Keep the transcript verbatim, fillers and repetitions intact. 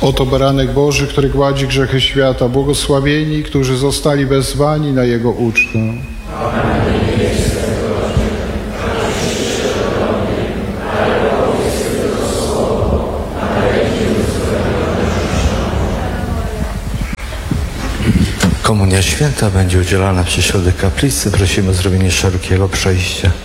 Oto baranek Boży, który gładzi grzechy świata. Błogosławieni, którzy zostali wezwani na Jego ucztę. Komunia święta będzie udzielana przy środek kaplicy. Prosimy o zrobienie szerokiego przejścia.